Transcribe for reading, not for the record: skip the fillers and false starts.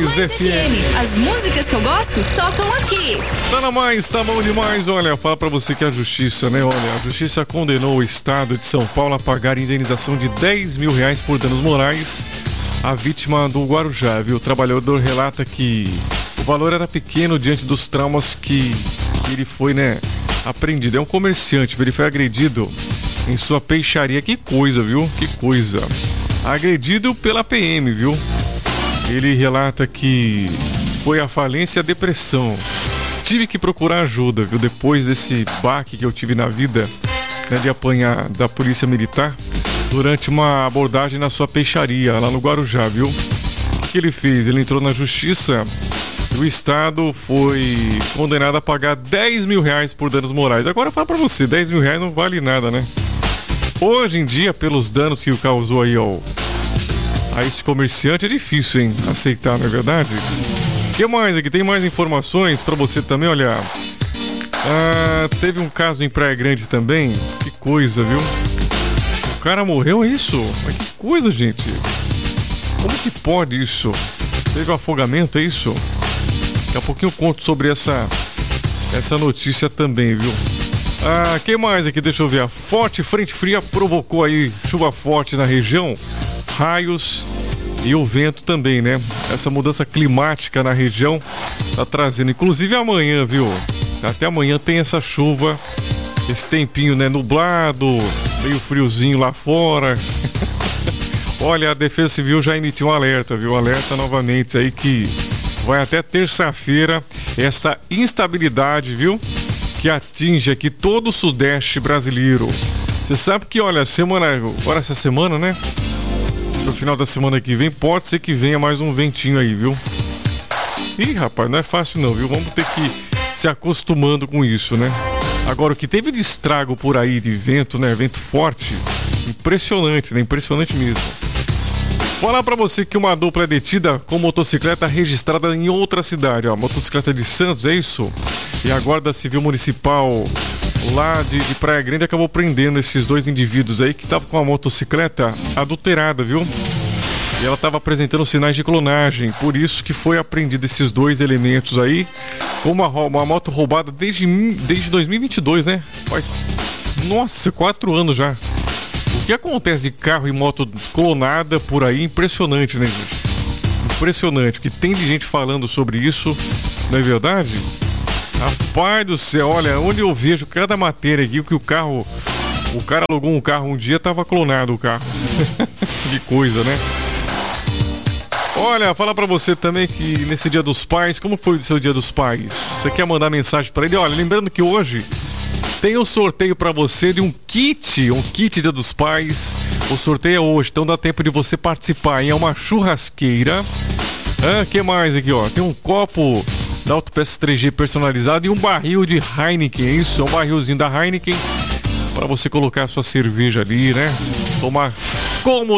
Mais FM. As músicas que eu gosto tocam aqui. Tá na Mais, tá bom demais. Olha, fala pra você que a justiça, né? Olha, a justiça condenou o estado de São Paulo a pagar indenização de R$10 mil por danos morais à vítima do Guarujá, viu? O trabalhador relata que o valor era pequeno diante dos traumas que ele foi, né, apreendido. É um comerciante, ele foi agredido em sua peixaria. Que coisa, viu? Que coisa. Agredido pela PM, viu? Ele relata que foi a falência e a depressão. Tive que procurar ajuda, viu? Depois desse baque que eu tive na vida, né, de apanhar da polícia militar durante uma abordagem na sua peixaria, lá no Guarujá, viu? O que ele fez? Ele entrou na justiça e o Estado foi condenado a pagar R$10 mil por danos morais. Agora fala pra você, R$10 mil não vale nada, né? Hoje em dia, pelos danos que causou aí a esse comerciante, é difícil, hein, aceitar, não é verdade? O que mais aqui? Tem mais informações pra você também, olha. Teve um caso em Praia Grande também. Que coisa, viu? O cara morreu, é isso? Mas que coisa, gente. Como que pode isso? Teve um afogamento, é isso? Daqui a pouquinho eu conto sobre essa notícia também, viu? Que mais aqui? Deixa eu ver. A forte frente fria provocou aí chuva forte na região, raios e o vento também, né? Essa mudança climática na região tá trazendo, inclusive amanhã, viu? Até amanhã tem essa chuva, esse tempinho, né? Nublado, meio friozinho lá fora. Olha, a Defesa Civil já emitiu um alerta, viu? Alerta novamente aí que vai até terça-feira essa instabilidade, viu? Que atinge aqui todo o sudeste brasileiro. Você sabe que, olha, agora essa semana, né? No final da semana que vem, pode ser que venha mais um ventinho aí, viu? Ih, rapaz, não é fácil não, viu? Vamos ter que se acostumando com isso, né? Agora, o que teve de estrago por aí de vento, né? Vento forte, impressionante, né? Impressionante mesmo. Falar pra você que uma dupla é detida com motocicleta registrada em outra cidade, ó. Motocicleta de Santos, é isso? E a Guarda Civil Municipal lá de Praia Grande acabou prendendo esses dois indivíduos aí que estavam com a motocicleta adulterada, viu? E ela estava apresentando sinais de clonagem, por isso que foi apreendido esses dois elementos aí, com uma moto roubada desde 2022, né? Nossa, 4 anos já. O que acontece de carro e moto clonada por aí, impressionante, né, gente? Impressionante, o que tem de gente falando sobre isso, não é verdade? Rapaz do céu, olha, onde eu vejo cada matéria aqui, que o cara alugou um carro um dia, tava clonado o carro. Que coisa, né? Olha, falar pra você também que nesse Dia dos Pais, como foi o seu Dia dos Pais? Você quer mandar mensagem pra ele? Olha, lembrando que hoje tem um sorteio pra você de um kit Dia dos Pais. O sorteio é hoje, então dá tempo de você participar, hein? É uma churrasqueira. Que mais aqui, ó? Tem um copo da Autopeças 3G personalizado e um barril de Heineken, isso, é um barrilzinho da Heineken para você colocar a sua cerveja ali, né? Tomar como